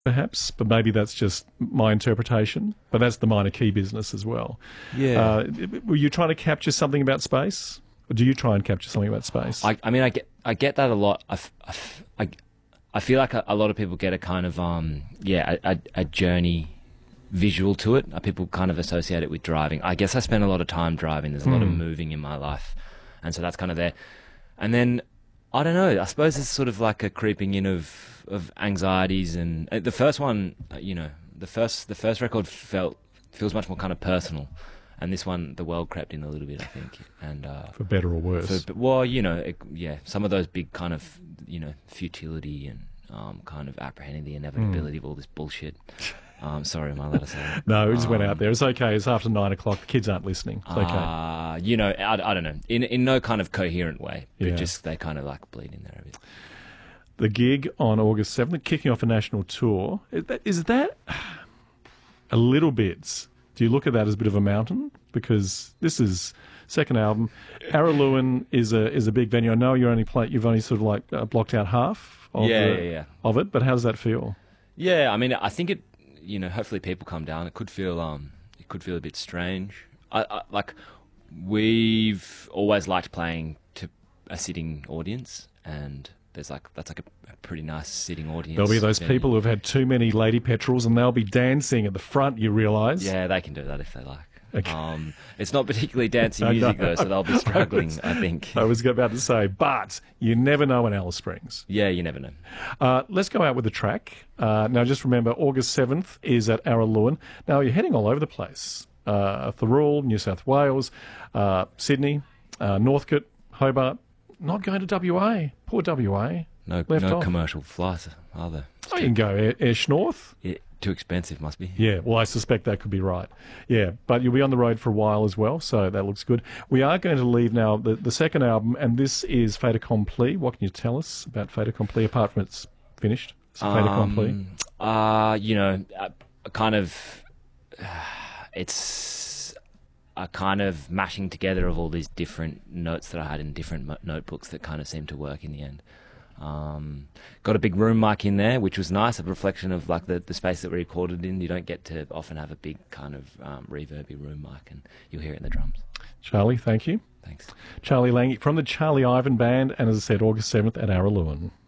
perhaps, but maybe that's just my interpretation. But that's the minor key business as well. Yeah. Were you trying to capture something about space? Or do you try and capture something about space? I mean, I get that a lot. I feel like a lot of people get a kind of a journey visual to it. People kind of associate it with driving. I guess I spend a lot of time driving. There's a lot of moving in my life, and so that's kind of there. And then I don't know. I suppose it's sort of like a creeping in of anxieties, and the first one, the first record feels much more kind of personal, and this one, the world crept in a little bit, I think, and for better or worse. Some of those big kind of futility and kind of apprehending the inevitability of all this bullshit. Sorry, am I allowed to say that? No, we just went out there. It's okay. It's after 9 o'clock. The kids aren't listening. It's okay. I don't know. In no kind of coherent way, but just they kind of like bleed in there a bit. The gig on August 7th, kicking off a national tour. Is that a little bit? Do you look at that as a bit of a mountain? Because this is second album. Araluen is a big venue. I know you've only sort of like blocked out half of it, but how does that feel? Yeah, I mean, I think it. Hopefully people come down. It could feel a bit strange. Like we've always liked playing to a sitting audience, and that's like a pretty nice sitting audience. There'll be those people who've had too many Lady Petrels, and they'll be dancing at the front. You realise? Yeah, they can do that if they like. Okay. It's not particularly dancey music though, so they'll be struggling. I think. I was about to say, but you never know in Alice Springs. Yeah, you never know. Let's go out with a track. Now, just remember, August 7th is at Araluen. Now, you're heading all over the place. Thirroul, New South Wales, Sydney, Northcote, Hobart. Not going to WA. Poor WA. No off. Commercial flights, are there? Oh, you can go Air Schnorth. Yeah, too expensive, must be. Yeah, well, I suspect that could be right. Yeah, but you'll be on the road for a while as well, so that looks good. We are going to leave now the second album, and this is Fait Accompli. What can you tell us about Fait Accompli, apart from it's finished? It's Fait Accompli. It's a kind of mashing together of all these different notes that I had in different notebooks that kind of seemed to work in the end. Got a big room mic in there, which was nice, a reflection of like the space that we recorded in. You don't get to often have a big kind of reverby room mic, and you'll hear it in the drums. Charlie, thank you. Thanks. Charlie Lange from the Charlie Ivan Band, and as I said, August 7th at Araluen.